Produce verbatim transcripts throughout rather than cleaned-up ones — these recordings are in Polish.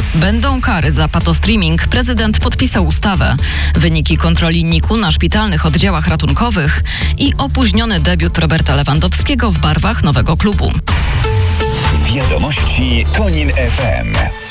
Będą kary za patostreaming. Prezydent podpisał ustawę. Wyniki kontroli N I K-u na szpitalnych oddziałach ratunkowych i opóźniony debiut Roberta Lewandowskiego w barwach nowego klubu. Wiadomości Konin F M.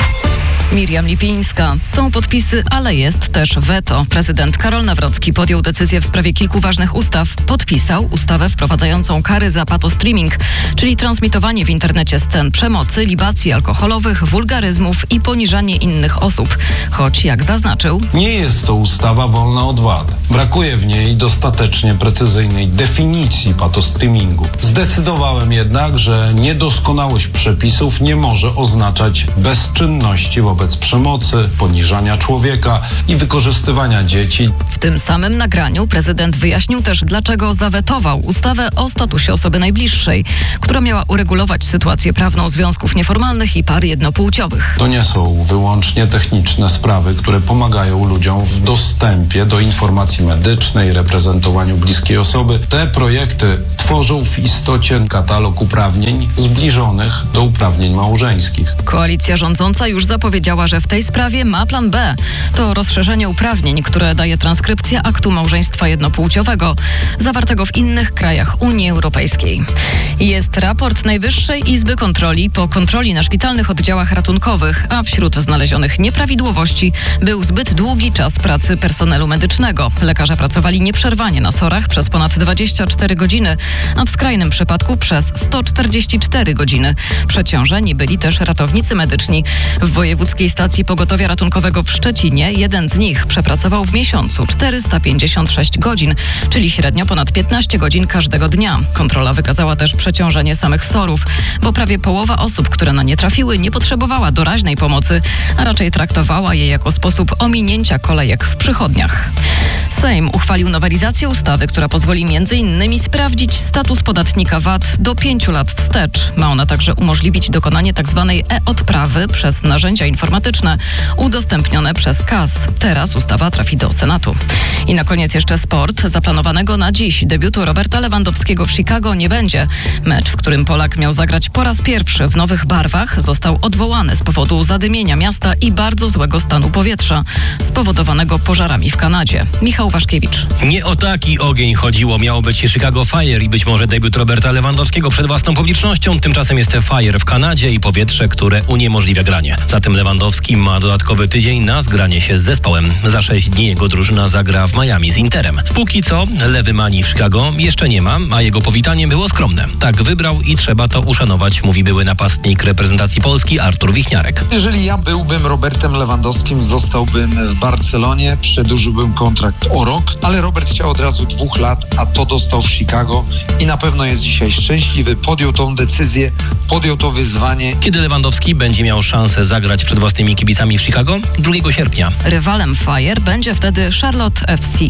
Miriam Lipińska. Są podpisy, ale jest też weto. Prezydent Karol Nawrocki podjął decyzję w sprawie kilku ważnych ustaw. Podpisał ustawę wprowadzającą kary za patostreaming, czyli transmitowanie w internecie scen przemocy, libacji alkoholowych, wulgaryzmów i poniżanie innych osób. Choć, jak zaznaczył, nie jest to ustawa wolna od wad. Brakuje w niej dostatecznie precyzyjnej definicji patostreamingu. Zdecydowałem jednak, że niedoskonałość przepisów nie może oznaczać bezczynności wobec wobec przemocy, poniżania człowieka i wykorzystywania dzieci. W tym samym nagraniu prezydent wyjaśnił też, dlaczego zawetował ustawę o statusie osoby najbliższej, która miała uregulować sytuację prawną związków nieformalnych i par jednopłciowych. To nie są wyłącznie techniczne sprawy, które pomagają ludziom w dostępie do informacji medycznej, reprezentowaniu bliskiej osoby. Te projekty tworzą w istocie katalog uprawnień zbliżonych do uprawnień małżeńskich. Koalicja rządząca już zapowiedziała, że w tej sprawie ma plan B. To rozszerzenie uprawnień, które daje transkrypcja aktu małżeństwa jednopłciowego, zawartego w innych krajach Unii Europejskiej. Jest raport Najwyższej Izby Kontroli po kontroli na szpitalnych oddziałach ratunkowych, a wśród znalezionych nieprawidłowości był zbyt długi czas pracy personelu medycznego. Lekarze pracowali nieprzerwanie na sorach przez ponad dwadzieścia cztery godziny, a w skrajnym przypadku przez sto czterdzieści cztery godziny. Przeciążeni byli też ratownicy medyczni. W Wojewódzkiej Stacji Pogotowia Ratunkowego w Szczecinie jeden z nich przepracował w miesiącu czterysta pięćdziesiąt sześć godzin, czyli średnio ponad piętnaście godzin każdego dnia. Kontrola wykazała też przeciążenie samych sorów, bo prawie połowa osób, które na nie trafiły, nie potrzebowała doraźnej pomocy, a raczej traktowała je jako sposób ominięcia kolejek w przychodniach. Sejm uchwalił nowelizację ustawy, która pozwoli między innymi sprawdzić status podatnika V A T do pięciu lat wstecz. Ma ona także umożliwić dokonanie tzw. e-odprawy przez narzędzia informatyczne udostępnione przez K A S. Teraz ustawa trafi do Senatu. I na koniec jeszcze sport. Zaplanowanego na dziś debiutu Roberta Lewandowskiego w Chicago nie będzie. Mecz, w którym Polak miał zagrać po raz pierwszy w nowych barwach, został odwołany z powodu zadymienia miasta i bardzo złego stanu powietrza, spowodowanego pożarami w Kanadzie. Michał Waszkiewicz. Nie o taki ogień chodziło. Miało być Chicago Fire i być może debiut Roberta Lewandowskiego przed własną publicznością. Tymczasem jest Fire w Kanadzie i powietrze, które uniemożliwia granie. Zatem Lewandowski ma dodatkowy tydzień na zgranie się z zespołem. Za sześć dni jego drużyna zagra w Miami z Interem. Póki co lewy Mani w Chicago jeszcze nie ma, a jego powitanie było skromne. Tak wybrał i trzeba to uszanować, mówi były napastnik reprezentacji Polski Artur Wichniarek. Jeżeli ja byłbym Robertem Lewandowskim, zostałbym w Barcelonie, przedłużyłbym kontrakt o rok, ale Robert chciał od razu dwóch lat, a to dostał w Chicago i na pewno jest dzisiaj szczęśliwy. Podjął tą decyzję, podjął to wyzwanie. Kiedy Lewandowski będzie miał szansę zagrać przed własnymi kibicami w Chicago? drugiego sierpnia. Rywalem Fire będzie wtedy Charlotte F C.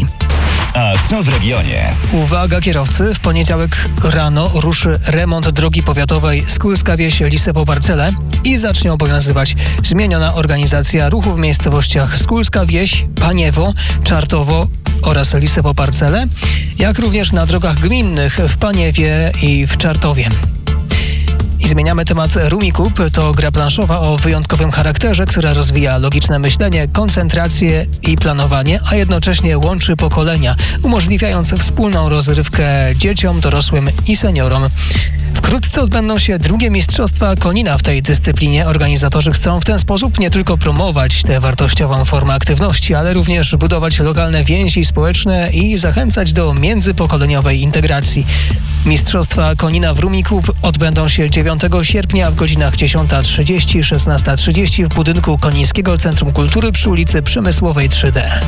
A co w regionie? Uwaga kierowcy, w poniedziałek rano ruszy remont drogi powiatowej Skulska Wieś-Lisewo-Barcele i zacznie obowiązywać zmieniona organizacja ruchu w miejscowościach Skulska Wieś, Paniewo, Czartowo oraz Lisewo-Barcele, jak również na drogach gminnych w Paniewie i w Czartowie. I zmieniamy temat Rummikub. To gra planszowa o wyjątkowym charakterze, która rozwija logiczne myślenie, koncentrację i planowanie, a jednocześnie łączy pokolenia, umożliwiając wspólną rozrywkę dzieciom, dorosłym i seniorom. Wkrótce odbędą się drugie Mistrzostwa Konina w tej dyscyplinie. Organizatorzy chcą w ten sposób nie tylko promować tę wartościową formę aktywności, ale również budować lokalne więzi społeczne i zachęcać do międzypokoleniowej integracji. Mistrzostwa Konina w Rummikub odbędą się dziewiątego sierpnia w godzinach dziesiąta trzydzieści, szesnasta trzydzieści w budynku Konińskiego Centrum Kultury przy ulicy Przemysłowej trzy D.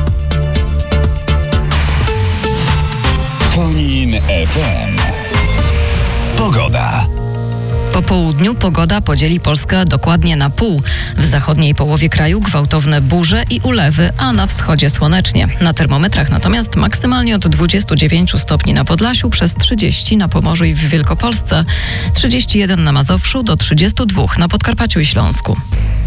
Konin F M. Pogoda. Po południu pogoda podzieli Polskę dokładnie na pół. W zachodniej połowie kraju gwałtowne burze i ulewy, a na wschodzie słonecznie. Na termometrach natomiast maksymalnie od dwudziestu dziewięciu stopni na Podlasiu, przez trzydzieści na Pomorzu i w Wielkopolsce, trzydzieści jeden na Mazowszu do trzydziestu dwóch na Podkarpaciu i Śląsku.